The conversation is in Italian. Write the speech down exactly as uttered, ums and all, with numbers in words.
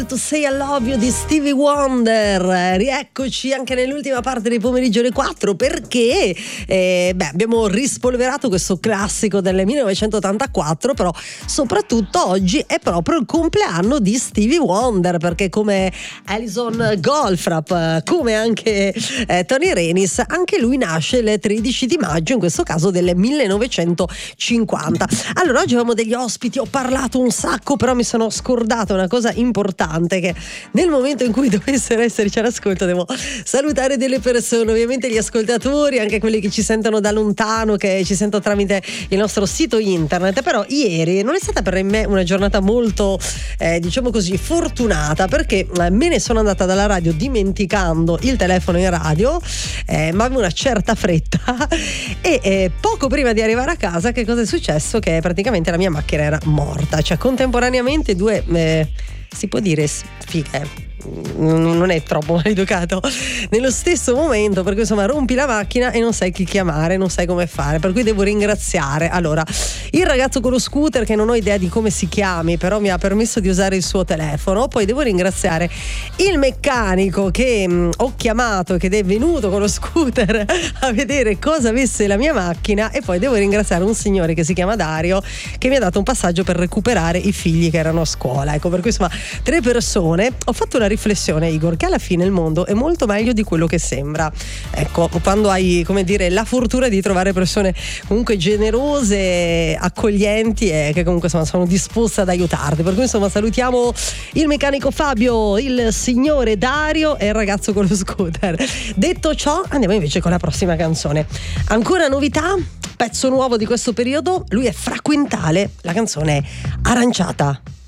To Say I Love You di Stevie Wonder. Rieccoci anche nell'ultima parte del pomeriggio alle quattro, perché eh, beh, abbiamo rispolverato questo classico del millenovecentottantaquattro, però soprattutto oggi è proprio il compleanno di Stevie Wonder, perché come Alison Goldfrapp, come anche eh, Tony Renis, anche lui nasce il tredici di maggio, in questo caso del millenovecentocinquanta. Allora, oggi avevamo degli ospiti, ho parlato un sacco, però mi sono scordata una cosa importante, che nel momento in cui dovessero esserci all'ascolto devo salutare delle persone, ovviamente gli ascoltatori, anche quelli che ci sentono da lontano, che ci sentono tramite il nostro sito internet. Però ieri non è stata per me una giornata molto eh, diciamo così fortunata, perché eh, me ne sono andata dalla radio dimenticando il telefono in radio, eh, ma avevo una certa fretta e eh, poco prima di arrivare a casa che cosa è successo? Che praticamente la mia macchina era morta, cioè contemporaneamente due eh, si può dire sfighe, non è troppo maleducato, nello stesso momento, per cui insomma rompi la macchina e non sai chi chiamare, non sai come fare, per cui devo ringraziare allora il ragazzo con lo scooter, che non ho idea di come si chiami, però mi ha permesso di usare il suo telefono. Poi devo ringraziare il meccanico che mh, ho chiamato, che è venuto con lo scooter a vedere cosa avesse la mia macchina. E poi devo ringraziare un signore che si chiama Dario, che mi ha dato un passaggio per recuperare i figli che erano a scuola. Ecco, per cui insomma tre persone. Ho fatto una riflessione, Igor, che alla fine il mondo è molto meglio di quello che sembra. Ecco, quando hai, come dire, la fortuna di trovare persone comunque generose, accoglienti e che comunque insomma sono disposte ad aiutarti. Per cui insomma salutiamo il meccanico Fabio, il signore Dario e il ragazzo con lo scooter. Detto ciò, andiamo invece con la prossima canzone. Ancora novità, pezzo nuovo di questo periodo, lui è Fra Quintale, la canzone è Aranciata.